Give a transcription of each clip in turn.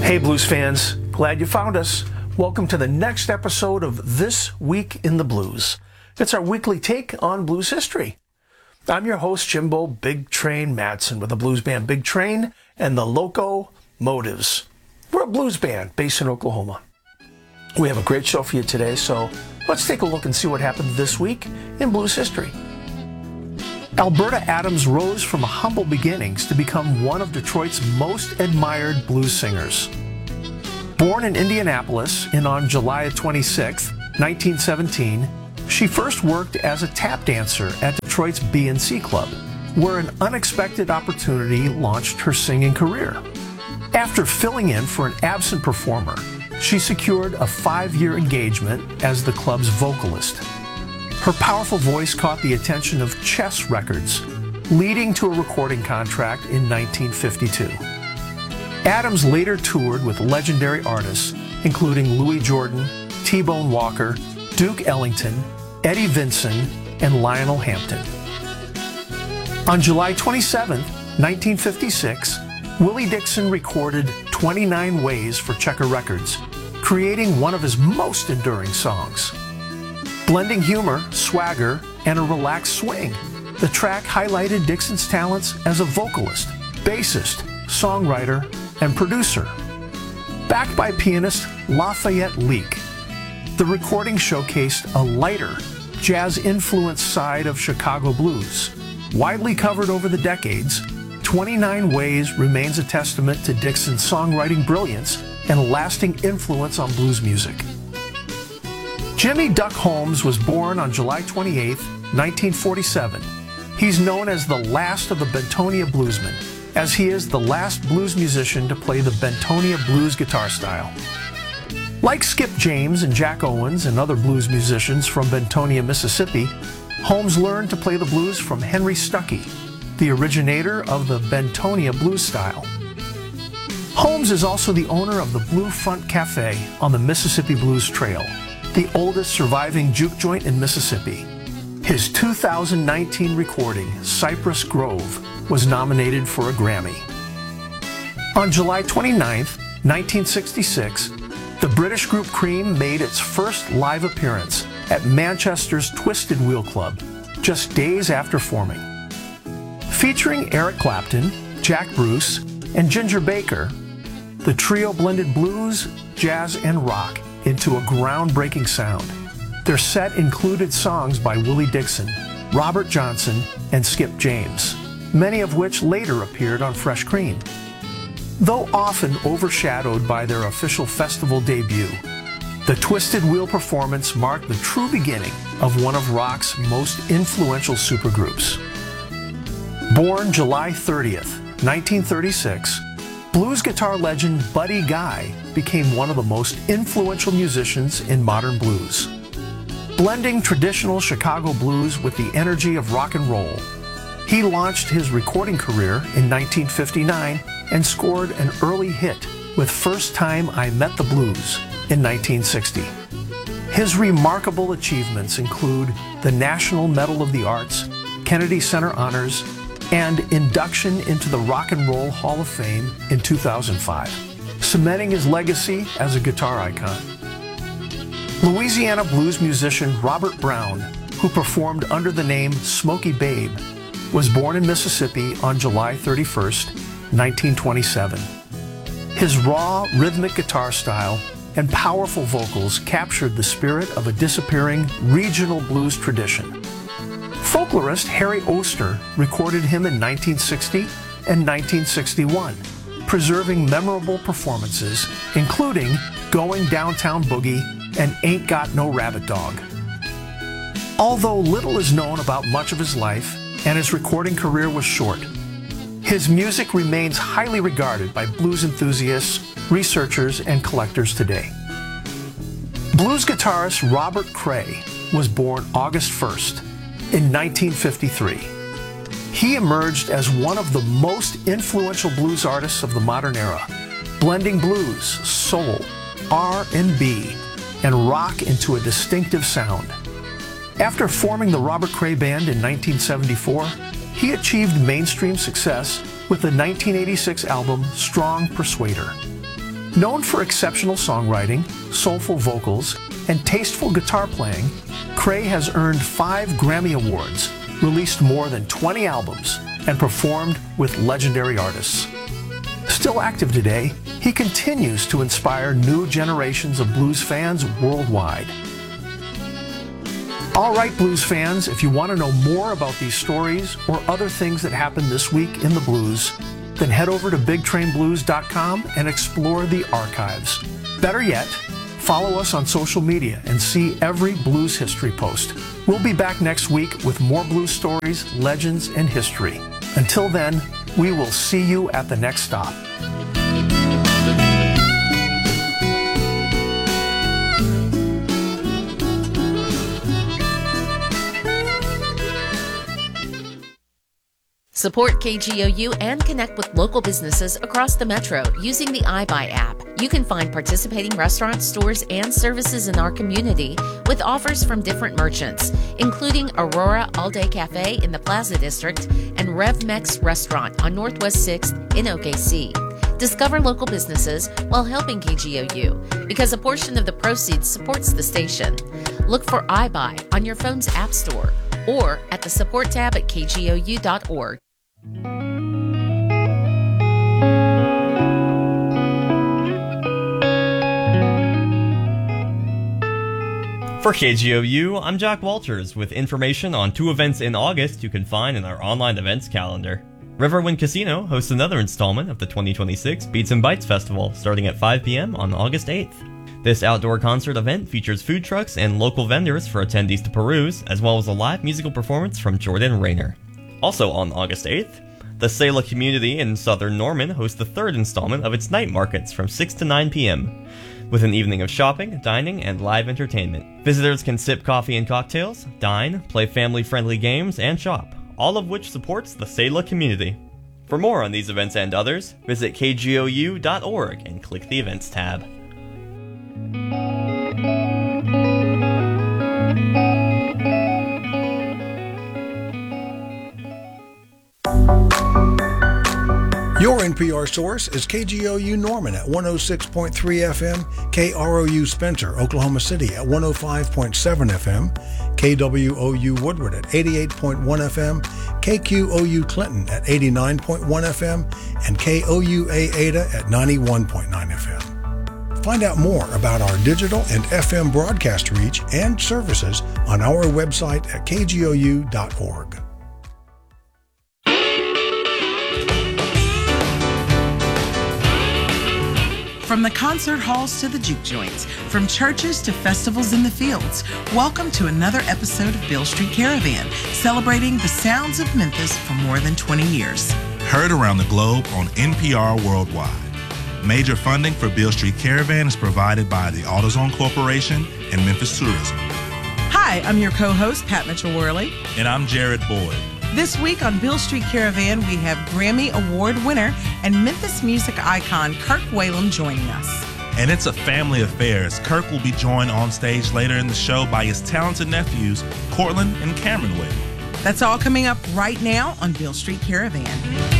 Hey blues fans, glad you found us. Welcome to the next episode of This Week in the Blues. It's our weekly take on blues history. I'm your host, Jimbo Big Train Madsen, with the blues band Big Train and the Loco Motives. We're a blues band based in Oklahoma. We have a great show for you today, so let's take a look and see what happened this week in blues history. Alberta Adams rose from humble beginnings to become one of Detroit's most admired blues singers. Born in Indianapolis on July 26, 1917, she first worked as a tap dancer at Detroit's B&C Club, where an unexpected opportunity launched her singing career. After filling in for an absent performer, she secured a 5-year engagement as the club's vocalist. Her powerful voice caught the attention of Chess Records, leading to a recording contract in 1952. Adams later toured with legendary artists, including Louis Jordan, T-Bone Walker, Duke Ellington, Eddie Vinson, and Lionel Hampton. On July 27, 1956, Willie Dixon recorded 29 Ways for Checker Records, creating one of his most enduring songs. Blending humor, swagger, and a relaxed swing, the track highlighted Dixon's talents as a vocalist, bassist, songwriter, and producer. Backed by pianist Lafayette Leake, the recording showcased a lighter, jazz-influenced side of Chicago blues. Widely covered over the decades, 29 Ways remains a testament to Dixon's songwriting brilliance and lasting influence on blues music. Jimmy Duck Holmes was born on July 28, 1947. He's known as the last of the Bentonia Bluesmen, as he is the last blues musician to play the Bentonia blues guitar style. Like Skip James and Jack Owens and other blues musicians from Bentonia, Mississippi, Holmes learned to play the blues from Henry Stuckey, the originator of the Bentonia blues style. Holmes is also the owner of the Blue Front Cafe on the Mississippi Blues Trail, the oldest surviving juke joint in Mississippi. His 2019 recording, Cypress Grove, was nominated for a Grammy. On July 29, 1966, the British group Cream made its first live appearance at Manchester's Twisted Wheel Club, just days after forming. Featuring Eric Clapton, Jack Bruce, and Ginger Baker, the trio blended blues, jazz, and rock into a groundbreaking sound. Their set included songs by Willie Dixon, Robert Johnson, and Skip James, many of which later appeared on Fresh Cream. Though often overshadowed by their official festival debut, the Twisted Wheel performance marked the true beginning of one of rock's most influential supergroups. Born July 30th, 1936, blues guitar legend Buddy Guy became one of the most influential musicians in modern blues. Blending traditional Chicago blues with the energy of rock and roll, he launched his recording career in 1959 and scored an early hit with First Time I Met the Blues in 1960. His remarkable achievements include the National Medal of the Arts, Kennedy Center Honors, and induction into the Rock and Roll Hall of Fame in 2005, cementing his legacy as a guitar icon. Louisiana blues musician Robert Brown, who performed under the name Smokey Babe, was born in Mississippi on July 31, 1927. His raw, rhythmic guitar style and powerful vocals captured the spirit of a disappearing regional blues tradition. Folklorist Harry Oster recorded him in 1960 and 1961, preserving memorable performances, including Going Downtown Boogie and Ain't Got No Rabbit Dog. Although little is known about much of his life and his recording career was short, his music remains highly regarded by blues enthusiasts, researchers, and collectors today. Blues guitarist Robert Cray was born August 1st in 1953. He emerged as one of the most influential blues artists of the modern era, blending blues, soul, R&B, and rock into a distinctive sound. After forming the Robert Cray Band in 1974, he achieved mainstream success with the 1986 album Strong Persuader. Known for exceptional songwriting, soulful vocals, and tasteful guitar playing, Cray has earned 5 Grammy Awards, released more than 20 albums, and performed with legendary artists. Still active today, he continues to inspire new generations of blues fans worldwide. All right, blues fans, if you want to know more about these stories or other things that happened this week in the blues, then head over to BigTrainBlues.com and explore the archives. Better yet, follow us on social media and see every blues history post. We'll be back next week with more blues stories, legends, and history. Until then, we will see you at the next stop. Support KGOU and connect with local businesses across the metro using the iBuy app. You can find participating restaurants, stores, and services in our community with offers from different merchants, including Aurora All Day Cafe in the Plaza District and RevMex Restaurant on Northwest 6th in OKC. Discover local businesses while helping KGOU because a portion of the proceeds supports the station. Look for iBuy on your phone's app store or at the support tab at kgou.org. For KGOU, I'm Jack Walters with information on 2 events in August you can find in our online events calendar. Riverwind Casino hosts another installment of the 2026 Beats and Bites Festival starting at 5 p.m. on August 8th. This outdoor concert event features food trucks and local vendors for attendees to peruse, as well as a live musical performance from Jordan Rayner. Also on August 8th, the Selah community in southern Norman hosts the 3rd installment of its night markets from 6 to 9 p.m. with an evening of shopping, dining, and live entertainment. Visitors can sip coffee and cocktails, dine, play family-friendly games, and shop, all of which supports the Selah community. For more on these events and others, visit kgou.org and click the Events tab. Your NPR source is KGOU Norman at 106.3 FM, KROU Spencer, Oklahoma City at 105.7 FM, KWOU Woodward at 88.1 FM, KQOU Clinton at 89.1 FM, and KOUA Ada at 91.9 FM. Find out more about our digital and FM broadcast reach and services on our website at kgou.org. From the concert halls to the juke joints, from churches to festivals in the fields, welcome to another episode of Beale Street Caravan, celebrating the sounds of Memphis for more than 20 years. Heard around the globe on NPR Worldwide. Major funding for Beale Street Caravan is provided by the AutoZone Corporation and Memphis Tourism. Hi, I'm your co-host, Pat Mitchell-Worley. And I'm Jared Boyd. This week on Beale Street Caravan, we have Grammy Award winner and Memphis music icon Kirk Whalum joining us. And it's a family affair as Kirk will be joined on stage later in the show by his talented nephews, Cortland and Cameron Whalum. That's all coming up right now on Beale Street Caravan.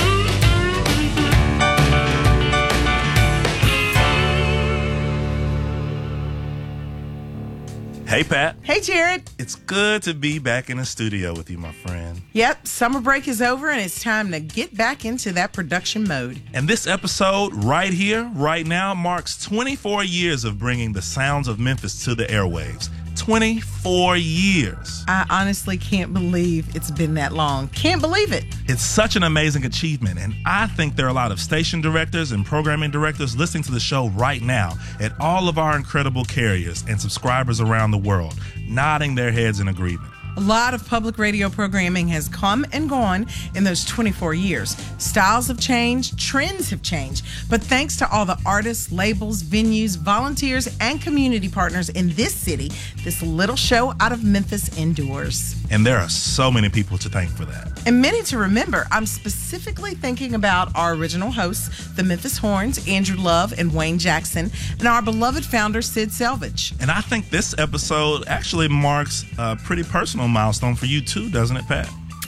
Hey, Pat. Hey, Jared. It's good to be back in the studio with you, my friend. Yep, summer break is over and it's time to get back into that production mode. And this episode right here, right now, marks 24 years of bringing the sounds of Memphis to the airwaves. 24 years. I honestly can't believe it's been that long. Can't believe it. It's such an amazing achievement, and I think there are a lot of station directors and programming directors listening to the show right now at all of our incredible carriers and subscribers around the world, nodding their heads in agreement. A lot of public radio programming has come and gone in those 24 years. Styles have changed, trends have changed, but thanks to all the artists, labels, venues, volunteers, and community partners in this city, this little show out of Memphis endures. And there are so many people to thank for that. And many to remember. I'm specifically thinking about our original hosts, the Memphis Horns, Andrew Love and Wayne Jackson, and our beloved founder, Sid Selvage. And I think this episode actually marks a pretty personal milestone for you too, doesn't it, Pat?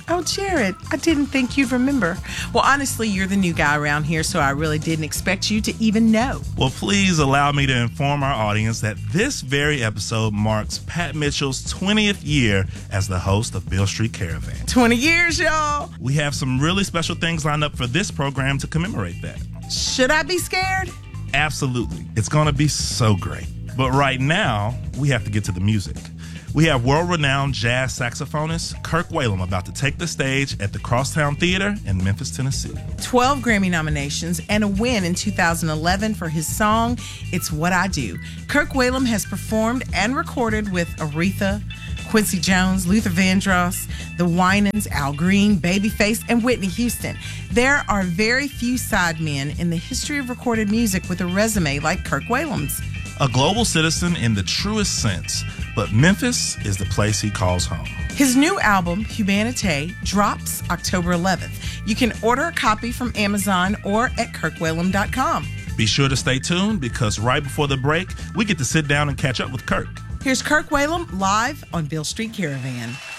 Oh, Jared, I didn't think you'd remember. Well, honestly, you're the new guy around here, so I really didn't expect you to even know. Well, please allow me to inform our audience that this very episode marks Pat Mitchell's 20th year as the host of Beale Street Caravan. 20 years, y'all. We have some really special things lined up for this program to commemorate that. Should I be scared? Absolutely. It's going to be so great. But right now, we have to get to the music. We have world-renowned jazz saxophonist Kirk Whalum about to take the stage at the Crosstown Theater in Memphis, Tennessee. 12 Grammy nominations and a win in 2011 for his song, It's What I Do. Kirk Whalum has performed and recorded with Aretha, Quincy Jones, Luther Vandross, the Winans, Al Green, Babyface, and Whitney Houston. There are very few sidemen in the history of recorded music with a resume like Kirk Whalum's. A global citizen in the truest sense, but Memphis is the place he calls home. His new album, Humanité, drops October 11th. You can order a copy from Amazon or at kirkwhalum.com. Be sure to stay tuned because right before the break, we get to sit down and catch up with Kirk. Here's Kirk Whalum live on Beale Street Caravan.